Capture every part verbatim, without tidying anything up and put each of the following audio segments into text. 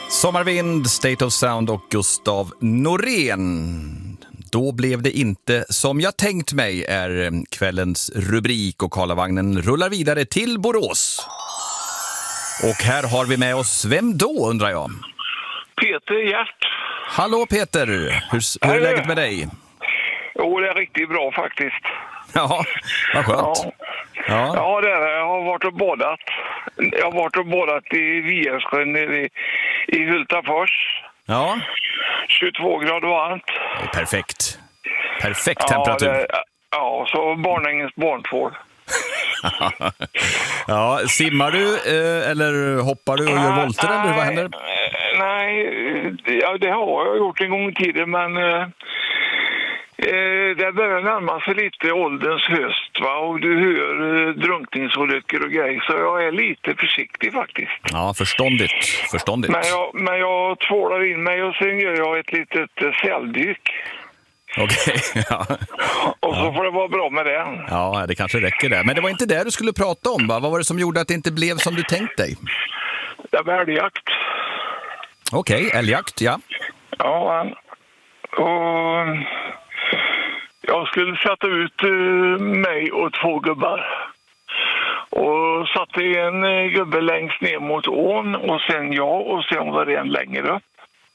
Sommarvind, State of Sound och Gustav Norén. Då blev det inte som jag tänkt mig är kvällens rubrik och Karlavagnen rullar vidare till Borås. Och här har vi med oss, vem då undrar jag? Peter Hjärt. Hallå Peter, hur, hur är läget med dig? Jo, det är riktigt bra faktiskt. Ja, vad skönt. Ja, ja. ja det är det. Jag har varit och badat. Jag har varit och badat i Viersjön i, i Hultafors. Ja. tjugotvå grader varmt. Perfekt. Perfekt ja, temperatur. Det, ja, så Barnängens barntvål. Ja, simmar du eh, eller hoppar du och gör nej, volter eller vad händer? Nej, ja, det har jag gjort en gång i tiden, men eh, det börjar närma sig lite ålderns höst, va? Och du hör eh, drunkningsolyckor och grejer, så jag är lite försiktig faktiskt. Ja, förståndigt. förståndigt. Men jag, men jag tvålar in mig och sen gör jag ett litet eh, säldyk. Okej, okay, ja. Och så ja. får det vara bra med det. Ja, det kanske räcker där. Men det var inte det du skulle prata om, va? Vad var det som gjorde att det inte blev som du tänkt dig? Det var älgjakt. Okej, okay, älgjakt, ja. Ja, och jag skulle sätta ut mig och två gubbar. Och satte en gubbe längst ner mot ån och sen jag och sen var det en längre upp.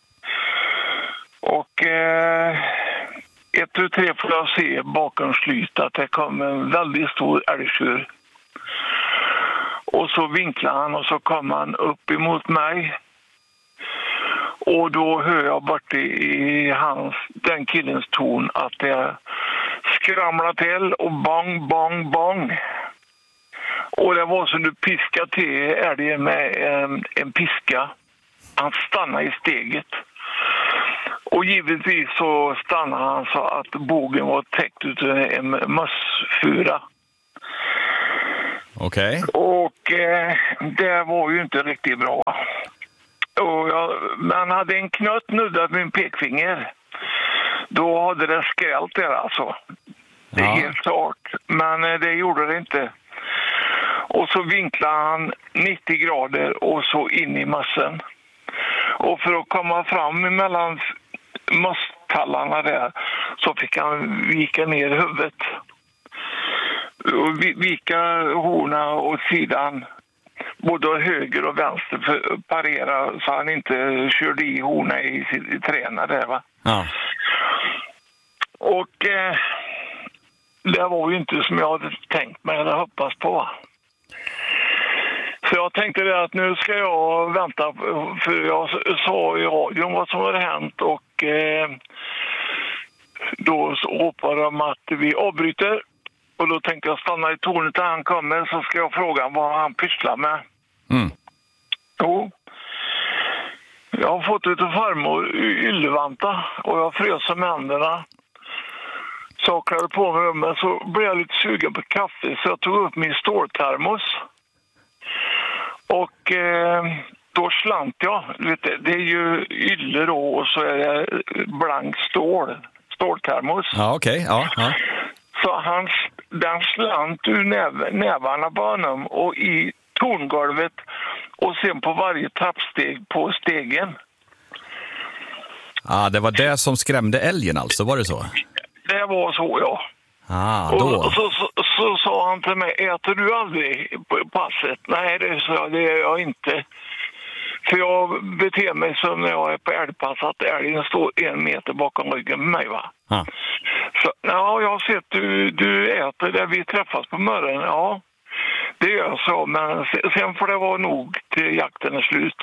Och eh, ett, tu, tre får jag se bakom slyt att det kom en väldigt stor älgtjur. Och så vinklar han och så kom han upp emot mig. Och då hör jag bort i hans, den killens ton att det skramlar till och bang, bang, bang. Och det var som du piskade till älgen med en, en piska. Han stannade i steget. Och givetvis så stannade han så att bågen var täckt ut en mössfura. Okej. Okay. Och eh, det var ju inte riktigt bra. Och jag, man hade en knött nuddat min pekfinger. Då hade det skrällt där alltså. Det är ja. helt klart. Men eh, det gjorde det inte. Och så vinklade han nittio grader och så in i mössen. Och för att komma fram mellan mösstallarna där så fick han vika ner huvudet. Och vika horna åt sidan. Både höger och vänster för att parera så han inte körde i horna i sitt tränare där, va? Ja. Och eh, det var ju inte som jag hade tänkt mig eller hoppats på. Så jag tänkte det att nu ska jag vänta, för jag sa i radion vad som hade hänt och eh, då ropade de att vi avbryter. Och då tänkte jag stanna i tornet när han kommer så ska jag fråga vad han pysslar med. Mm. Jo. Jag har fått utav farmor ylvanta och jag frös med händerna. Så jag klarade på mig rummet så blev jag lite sugen på kaffe så jag tog upp min ståltermos. Och eh, då slant jag. Det är ju ylle då och så är det blank stål. Ståltermos. Ja, okej. Okay. Ja, ja. Så han, den slant ur näv, nävarna på honom och i torngolvet och sen på varje trappsteg på stegen. Ja, ah, det var det som skrämde älgen alltså, var det så? Det var så, ja. Ah, då. Och så, så, så sa han till mig, äter du aldrig på passet? Nej, det sa jag, det gör jag inte. För jag beter mig som när jag är på älgpass att älgen står en meter bakom ryggen med mig, va? Ah. Så, ja, jag har sett du, du äter där vi träffas på morgonen. Ja, det gör jag så. Men sen får det vara nog till jakten är slut.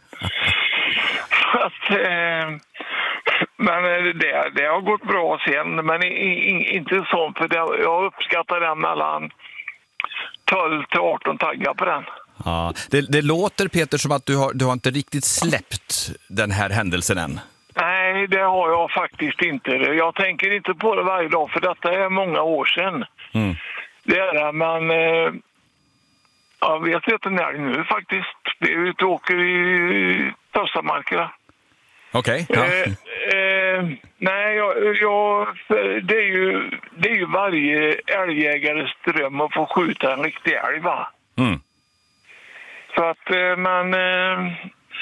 Så att, eh, men det, det har gått bra sen. Men inte så, för det, jag uppskattar den mellan tolv till arton taggar på den. Ja, det, det låter Peter som att du har, du har inte riktigt släppt den här händelsen än. Nej, det har jag faktiskt inte. Jag tänker inte på det varje dag för detta är många år sedan. Mm. Det är det, men eh, jag vet inte när det nu faktiskt. Det är ute och åker i Östermarkerna. Okej. Okay, ja. eh, eh, nej, jag, jag, det, är ju, det är ju varje älgjägares dröm att få skjuta en riktig älg, va? Mm. Så att, men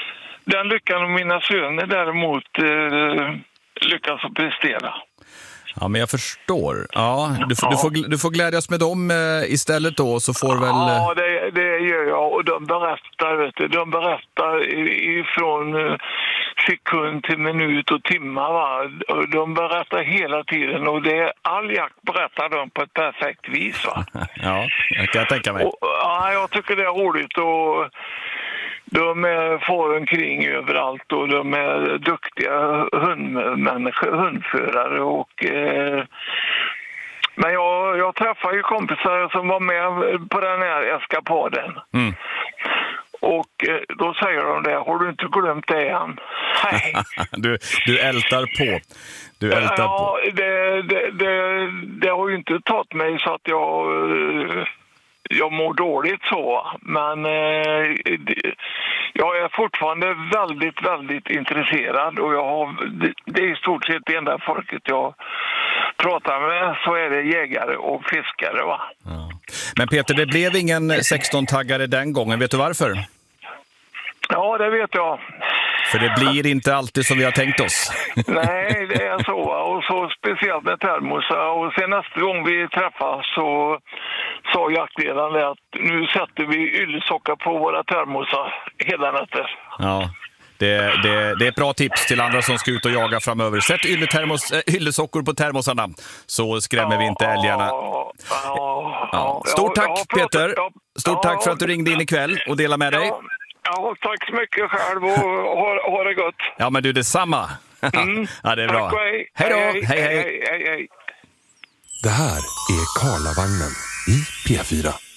Den lyckan och mina söner däremot eh, lyckas att prestera. Ja, men jag förstår. Ja, du, får, ja. Du, får, du får glädjas med dem eh, istället då, så får väl... Ja, det, det gör jag. Och de berättar, vet du, de berättar ifrån eh, sekund till minut och timmar. Va? Och de berättar hela tiden och det är all jakt berättar de på ett perfekt vis. Va? Ja, jag kan tänka mig. Och, ja, jag tycker det är roligt och... De är far omkring överallt och de är duktiga hundmänniskor, hundförare och eh, men jag, jag träffade ju kompisar som var med på den här eskapaden. Mm. Och eh, då säger de det, har du inte glömt det än? Nej. du, du ältar på. Du ältar ja, på. Det, det, det, det har ju inte tagit mig så att jag... Eh, Jag mår dåligt så, men eh, det, jag är fortfarande väldigt, väldigt intresserad och jag har, det, det är i stort sett det enda folket jag pratar med, så är det jägare och fiskare. Va? Ja. Men Peter, det blev ingen sexton-taggare den gången, vet du varför? Ja, det vet jag. För det blir inte alltid som vi har tänkt oss. Nej, det är så. Och så speciellt med termosar. Och sen nästa gång vi träffas så sa jaktledaren att nu sätter vi yllesockar på våra termosar hela natten. Ja, det, det, det är ett bra tips till andra som ska ut och jaga framöver. Sätt ylletermos, äh, yllesockor på termosarna så skrämmer ja, vi inte älgarna. Ja, ja, ja. Stort tack ja, Peter. Stort ja, tack för att du ringde in ikväll och delade med dig. Ja. Ja, tack så mycket själv och ha, ha det gott. Ja, men du, detsamma. Mm. Ja, det är bra. Tack och hej. Hej då. Hej, hej, hej. hej, hej, hej. Det här är Karlavagnen i P fyra.